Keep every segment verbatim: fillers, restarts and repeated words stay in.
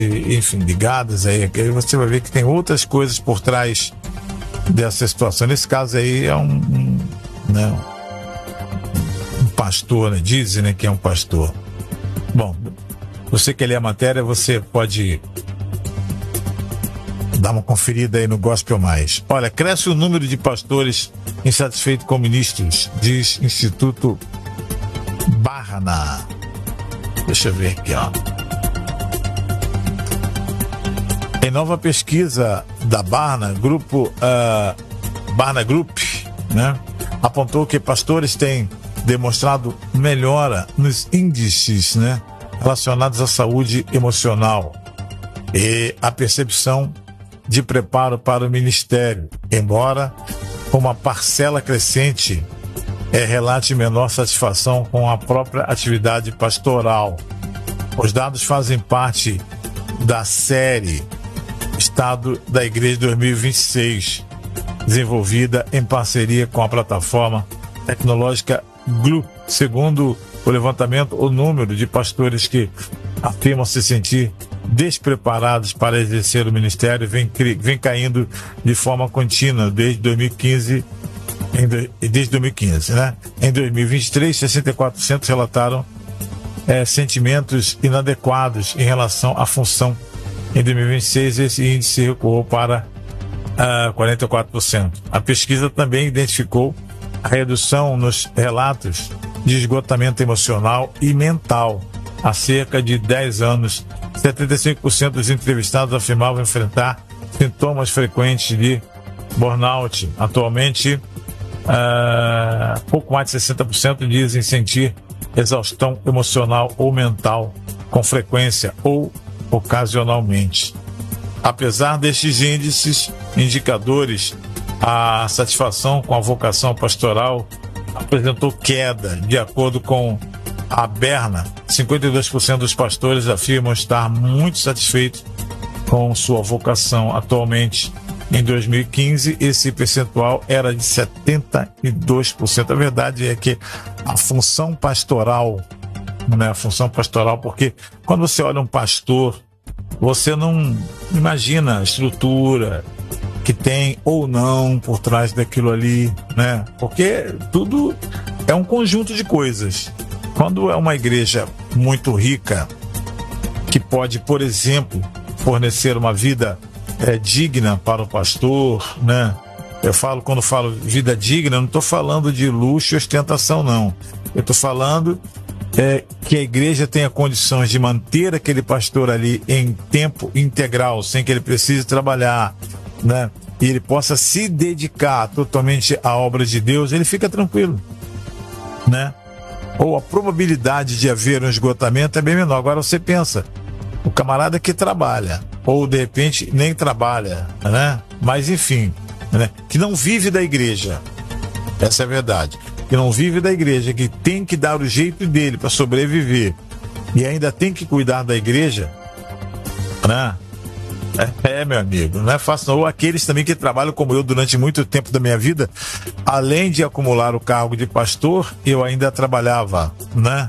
enfim, ligadas aí, aí você vai ver que tem outras coisas por trás dessa situação. Nesse caso aí é um, um, né, um pastor, né? Dizem, né, que é um pastor. Bom, você que lê a matéria, você pode dar uma conferida aí no Gospel Mais. Olha, cresce o número de pastores insatisfeitos com ministros, diz Instituto Barna. Deixa eu ver aqui, ó. Em nova pesquisa da Barna, grupo uh, Barna Group, né, apontou que pastores têm demonstrado melhora nos índices, né, relacionados à saúde emocional e a percepção de preparo para o ministério, embora uma parcela crescente é, relate menor satisfação com a própria atividade pastoral. Os dados fazem parte da série Estado da Igreja dois mil e vinte e seis, desenvolvida em parceria com a plataforma tecnológica Glu. Segundo o levantamento, o número de pastores que afirmam se sentir despreparados para exercer o ministério vem, vem caindo de forma contínua desde dois mil e quinze, em, desde dois mil e quinze, né? Em dois mil e vinte e três, sessenta e quatro por cento relataram é, sentimentos inadequados em relação à função. Em dois mil e vinte e seis, esse índice recuou para uh, quarenta e quatro por cento. A pesquisa também identificou a redução nos relatos de esgotamento emocional e mental. Há cerca de dez anos, setenta e cinco por cento dos entrevistados afirmavam enfrentar sintomas frequentes de burnout. Atualmente, uh, pouco mais de sessenta por cento dizem sentir exaustão emocional ou mental com frequência ou ocasionalmente. Apesar destes índices indicadores, a satisfação com a vocação pastoral apresentou queda. De acordo com a Barna, cinquenta e dois por cento dos pastores afirmam estar muito satisfeitos com sua vocação. Atualmente, em dois mil e quinze, esse percentual era de setenta e dois por cento. A verdade é que a função pastoral, né, a função pastoral, porque quando você olha um pastor, você não imagina a estrutura que tem ou não por trás daquilo ali, né? Porque tudo é um conjunto de coisas. Quando é uma igreja muito rica, que pode, por exemplo, fornecer uma vida é, digna para o pastor, né? Eu falo, quando falo vida digna, não estou falando de luxo e ostentação, não. Eu estou falando é, que a igreja tenha condições de manter aquele pastor ali em tempo integral, sem que ele precise trabalhar, né? E ele possa se dedicar totalmente à obra de Deus, ele fica tranquilo, né? Ou a probabilidade de haver um esgotamento é bem menor. Agora você pensa, o camarada que trabalha, ou de repente nem trabalha, né? Mas enfim, né? Que não vive da igreja, essa é a verdade, que não vive da igreja, que tem que dar o jeito dele para sobreviver e ainda tem que cuidar da igreja, né? É, meu amigo, não é fácil não. Ou aqueles também que trabalham como eu durante muito tempo da minha vida, além de acumular o cargo de pastor, eu ainda trabalhava, né?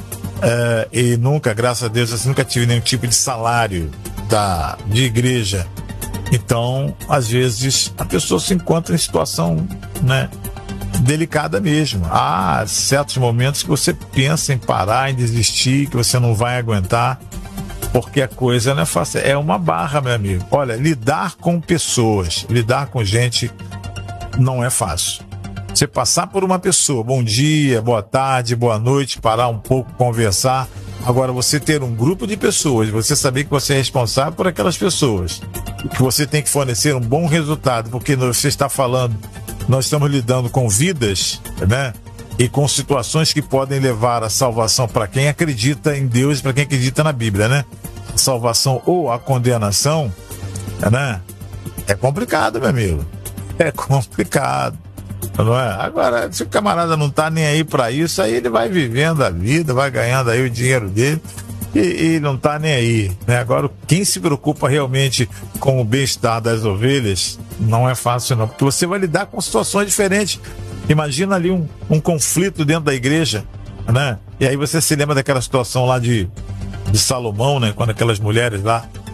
É, e nunca, graças a Deus, eu nunca tive nenhum tipo de salário da, de igreja. Então, às vezes, a pessoa se encontra em situação, né, delicada mesmo. Há certos momentos que você pensa em parar, em desistir, que você não vai aguentar, porque a coisa não é fácil, é uma barra, meu amigo. Olha, lidar com pessoas, lidar com gente não é fácil. Você passar por uma pessoa, bom dia, boa tarde, boa noite, parar um pouco, conversar. Agora, você ter um grupo de pessoas, você saber que você é responsável por aquelas pessoas, que você tem que fornecer um bom resultado, porque você está falando, nós estamos lidando com vidas, né? E com situações que podem levar à salvação para quem acredita em Deus, para quem acredita na Bíblia, né? A salvação ou a condenação, né? É complicado, meu amigo. É complicado, não é? Agora, se o camarada não tá nem aí para isso, aí ele vai vivendo a vida, vai ganhando aí o dinheiro dele e, e não tá nem aí, né? Agora, quem se preocupa realmente com o bem-estar das ovelhas, não é fácil não, porque você vai lidar com situações diferentes. Imagina ali um, um conflito dentro da igreja, né? E aí você se lembra daquela situação lá de de Salomão, né? Quando aquelas mulheres lá